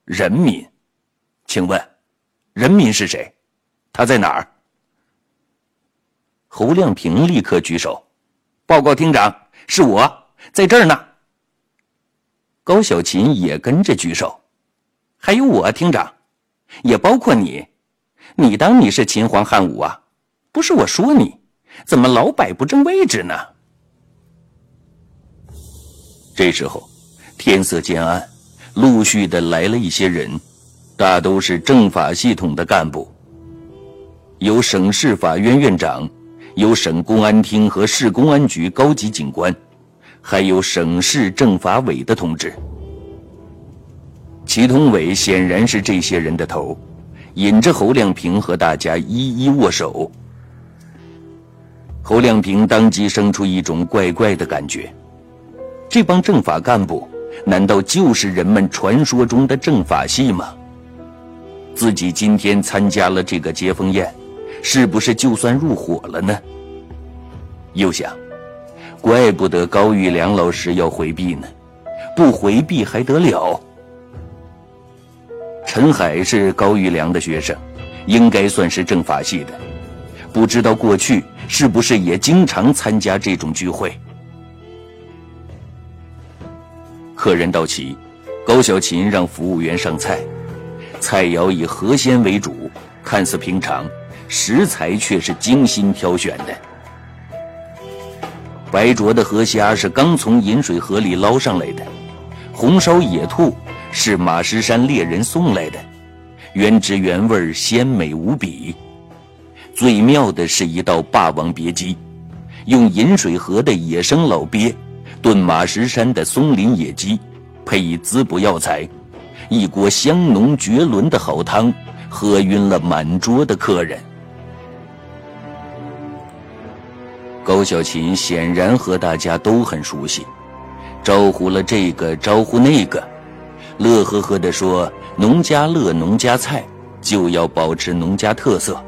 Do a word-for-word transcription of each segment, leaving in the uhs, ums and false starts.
人民？请问，人民是谁？他在哪儿？侯亮平立刻举手，报告厅长，是我，在这儿呢。高小琴也跟着举手，还有我，厅长，也包括你。你当你是秦皇汉武啊？不是我说你，怎么老摆不正位置呢？这时候天色渐暗，陆续的来了一些人，大都是政法系统的干部，有省市法院院长，有省公安厅和市公安局高级警官，还有省市政法委的同志。祁同伟显然是这些人的头，引着侯亮平和大家一一握手。侯亮平当即生出一种怪怪的感觉，这帮政法干部难道就是人们传说中的政法系吗？自己今天参加了这个接风宴，是不是就算入伙了呢？又想，怪不得高玉良老师要回避呢，不回避还得了？陈海是高玉良的学生，应该算是政法系的，不知道过去是不是也经常参加这种聚会。客人到齐，高小琴让服务员上菜，菜肴以河鲜为主，看似平常，食材却是精心挑选的。白灼的河虾是刚从饮水河里捞上来的，红烧野兔是马石山猎人送来的，原汁原味，鲜美无比。最妙的是一道霸王别姬，用饮水河的野生老鳖炖马石山的松林野鸡，配以滋补药材，一锅香浓绝伦的好汤，喝晕了满桌的客人。高小琴显然和大家都很熟悉，招呼了这个招呼那个，乐呵呵地说农家乐农家菜就要保持农家特色。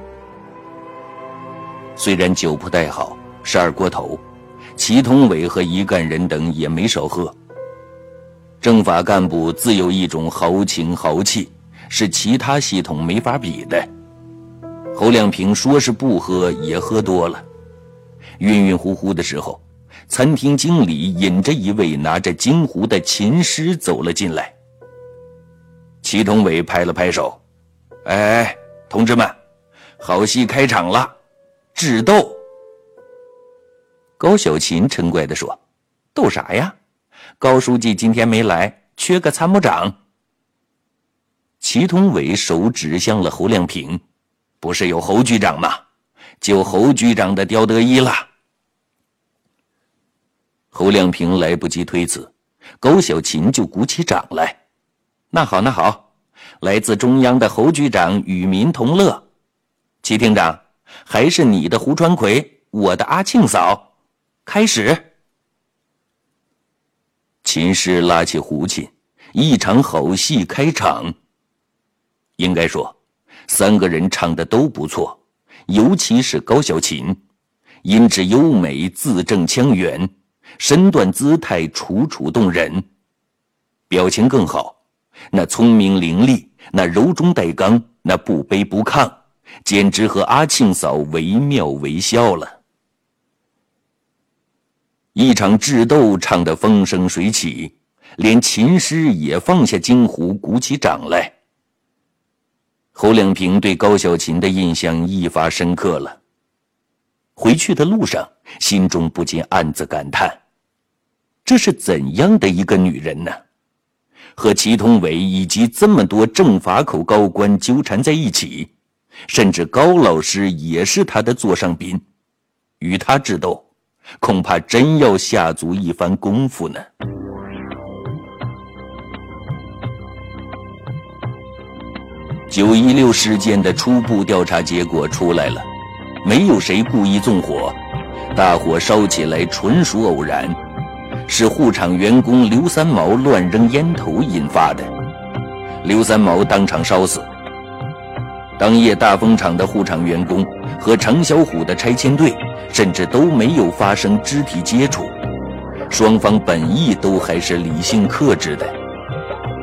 虽然酒不太好，是二锅头，祁同伟和一干人等也没少喝。政法干部自有一种豪情豪气，是其他系统没法比的。侯亮平说是不喝也喝多了，晕晕乎乎的时候，餐厅经理引着一位拿着金壶的琴师走了进来。祁同伟拍了拍手，哎哎，同志们，好戏开场了，智斗。高小琴嗔怪地说，斗啥呀？高书记今天没来，缺个参谋长。祁同伟手指向了侯亮平，不是有侯局长吗？就侯局长的刁得意了。侯亮平来不及推辞，高小琴就鼓起掌来。那好那好，来自中央的侯局长与民同乐。祁厅长，还是你的胡传魁，我的阿庆嫂，开始。琴师拉起胡琴，一场好戏开场。应该说，三个人唱的都不错，尤其是高小琴，音质优美，字正腔圆，身段姿态楚楚动人，表情更好，那聪明伶俐，那柔中带刚，那不卑不亢，简直和阿庆嫂惟妙惟肖了。一场智斗唱得风生水起，连琴师也放下金壶，鼓起掌来。侯亮平对高小琴的印象一发深刻了，回去的路上心中不禁暗自感叹，这是怎样的一个女人呢？和祁同伟以及这么多政法口高官纠缠在一起，甚至高老师也是他的座上宾，与他智斗，恐怕真要下足一番功夫呢。九一六事件的初步调查结果出来了，没有谁故意纵火，大火烧起来纯属偶然，是护厂员工刘三毛乱扔烟头引发的，刘三毛当场烧死。当夜大风厂的护厂员工和程小虎的拆迁队甚至都没有发生肢体接触，双方本意都还是理性克制的。